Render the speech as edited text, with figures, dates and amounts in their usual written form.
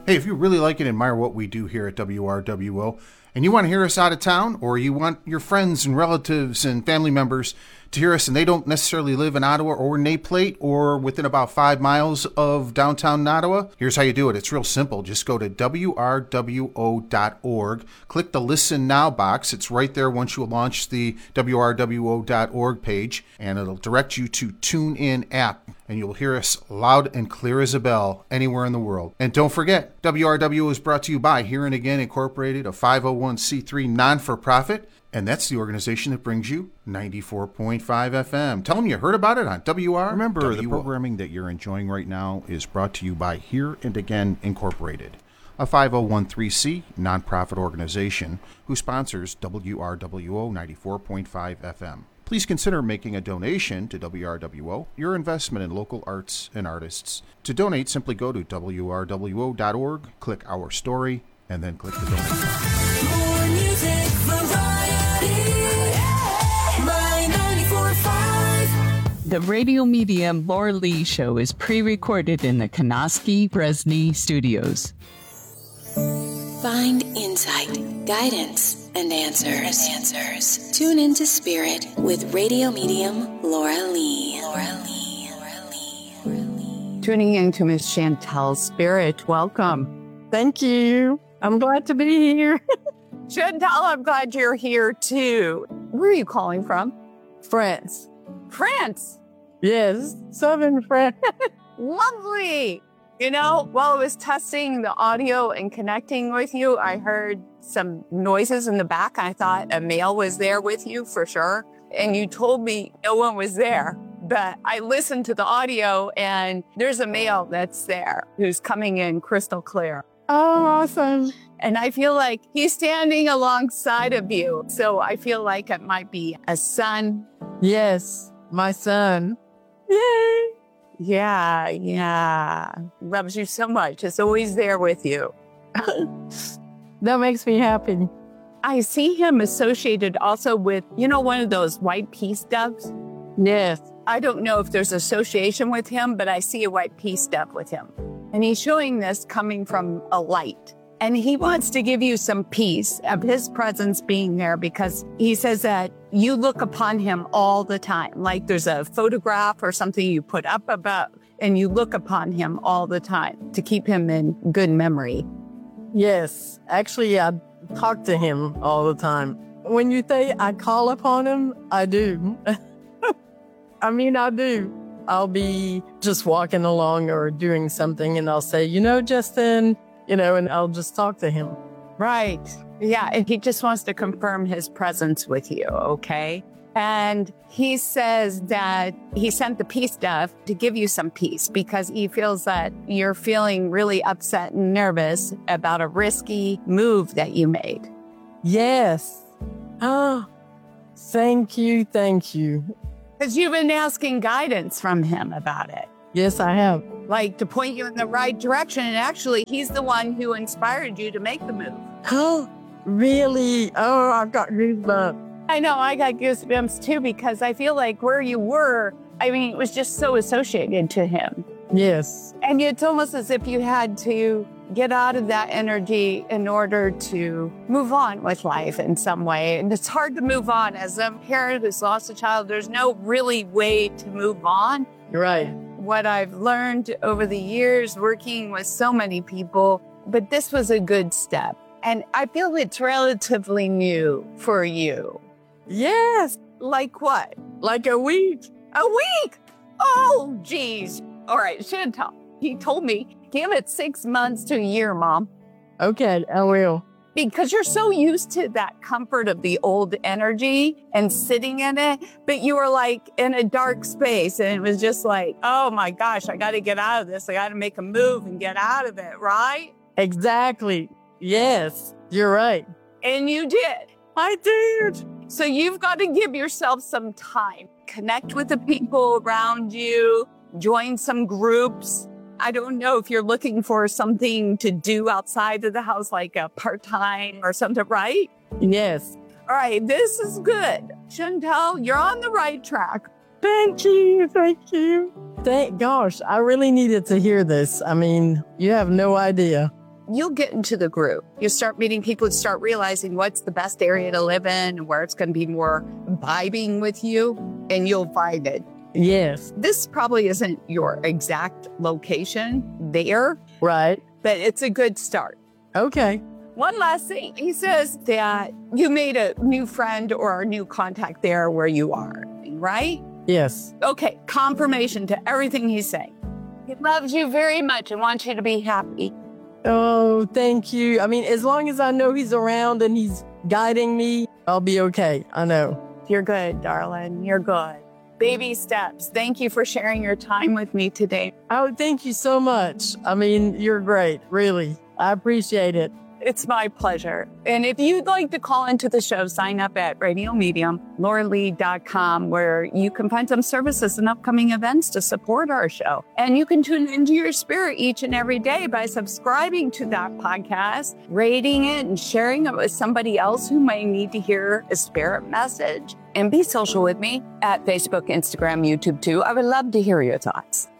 Hey, if you really like and admire what we do here at WRWO, and you want to hear us out of town, or you want your friends and relatives and family members to hear us, and they don't necessarily live in Ottawa or Naplate or within about 5 miles of downtown Ottawa, here's how you do it. It's real simple. Just go to WRWO.org, click the Listen Now box. It's right there once you launch the WRWO.org page, and it'll direct you to TuneIn app, and you'll hear us loud and clear as a bell anywhere in the world. And don't forget, WRWO is brought to you by Here and Again Incorporated, a 501c3 non-for-profit, and that's the organization that brings you 94.5 FM. Tell them you heard about it on WR. Remember, the programming that you're enjoying right now is brought to you by Here and Again Incorporated, a 501c3 nonprofit organization who sponsors WRWO 94.5 FM. Please consider making a donation to WRWO, your investment in local arts and artists. To donate, simply go to WRWO.org, click Our Story, and then click the donate button. More music variety, my 94.5. The Radio Media Laura Lee Show is pre-recorded in the Kanoski Bresny Studios. Find insight, guidance, and answers. Tune into Spirit with radio medium Laura Lee. Tuning into Miss Chantel Spirit, welcome. Thank you. I'm glad to be here. Chantel, I'm glad you're here too. Where are you calling from? France. France? Yes, Southern France. Lovely. You know, while I was testing the audio and connecting with you, I heard some noises in the back. I thought a male was there with you for sure. And you told me no one was there. But I listened to the audio and there's a male that's there who's coming in crystal clear. Oh, awesome. And I feel like he's standing alongside of you. So I feel like it might be a son. Yes, my son. Yay. Yeah. Loves you so much. It's always there with you. That makes me happy. I see him associated also with, one of those white peace doves. Yes. I don't know if there's association with him, but I see a white peace dove with him. And he's showing this coming from a light. And he wants to give you some peace of his presence being there because he says that you look upon him all the time. Like there's a photograph or something you put up about and you look upon him all the time to keep him in good memory. Yes. Actually, I talk to him all the time. When you say I call upon him, I do. I do. I'll be just walking along or doing something and I'll say, Justin, and I'll just talk to him. Right. Yeah. And he just wants to confirm his presence with you. Okay. And he says that he sent the peace dove to give you some peace because he feels that you're feeling really upset and nervous about a risky move that you made. Yes. Oh, thank you. Because you've been asking guidance from him about it. Yes, I have. Like to point you in the right direction. And actually, he's the one who inspired you to make the move. Oh, really? Oh, I've got goosebumps. I know, I got goosebumps too, because I feel like where you were, it was just so associated to him. Yes. And it's almost as if you had to get out of that energy in order to move on with life in some way. And it's hard to move on. As a parent who's lost a child, there's no really way to move on. You're right. What I've learned over the years working with so many people, but this was a good step. And I feel it's relatively new for you. Yes. Like what? Like a week. A week? Oh, geez. All right, Chantal. He told me, give it 6 months to a year, Mom. Okay, I will. Because you're so used to that comfort of the old energy and sitting in it, but you were like in a dark space and it was just like, oh my gosh, I got to get out of this. I got to make a move and get out of it, right? Exactly. Yes, you're right. And you did. I did. So you've got to give yourself some time. Connect with the people around you. Join some groups. I don't know if you're looking for something to do outside of the house, like a part-time or something, right? Yes. All right, this is good. Chantel, you're on the right track. Thank you. Thank gosh, I really needed to hear this. You have no idea. you'll get into the groove. You start meeting people and start realizing what's the best area to live in and where it's going to be more vibing with you, and you'll find it. Yes. This probably isn't your exact location there, Right. but it's a good start. Okay. One last thing. He says that you made a new friend or a new contact there where you are, right? Yes. Okay, confirmation to everything he's saying. He loves you very much and wants you to be happy. Oh, thank you. I mean, as long as I know he's around and he's guiding me, I'll be okay. I know. You're good, darling. You're good. Baby steps. Thank you for sharing your time with me today. Oh, thank you so much. I mean, you're great. Really. I appreciate it. It's my pleasure. And if you'd like to call into the show, sign up at Radio Medium, LauraLee.com, where you can find some services and upcoming events to support our show. And you can tune into your spirit each and every day by subscribing to that podcast, rating it, and sharing it with somebody else who may need to hear a spirit message. And be social with me at Facebook, Instagram, YouTube too. I would love to hear your thoughts.